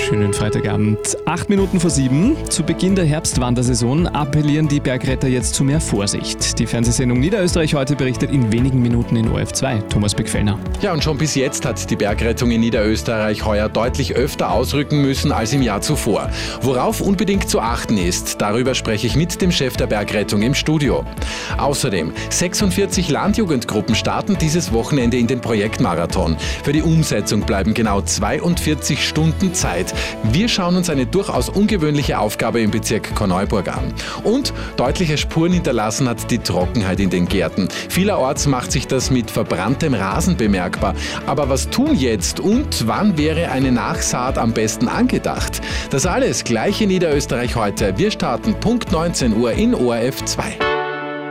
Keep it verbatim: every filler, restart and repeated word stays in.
Schönen Freitagabend. Acht Minuten vor sieben. Zu Beginn der Herbstwandersaison appellieren die Bergretter jetzt zu mehr Vorsicht. Die Fernsehsendung Niederösterreich heute berichtet in wenigen Minuten in O R F zwei. Thomas Beckfellner. Ja, und schon bis jetzt hat die Bergrettung in Niederösterreich heuer deutlich öfter ausrücken müssen als im Jahr zuvor. Worauf unbedingt zu achten ist, darüber spreche ich mit dem Chef der Bergrettung im Studio. Außerdem, sechsundvierzig Landjugendgruppen starten dieses Wochenende in den Projektmarathon. Für die Umsetzung bleiben genau zweiundvierzig Stunden Zeit. Wir schauen uns eine durchaus ungewöhnliche Aufgabe im Bezirk Korneuburg an. Und deutliche Spuren hinterlassen hat die Trockenheit in den Gärten. Vielerorts macht sich das mit verbranntem Rasen bemerkbar. Aber was tun jetzt und wann wäre eine Nachsaat am besten angedacht? Das alles gleich in Niederösterreich heute. Wir starten Punkt neunzehn Uhr in O R F zwei.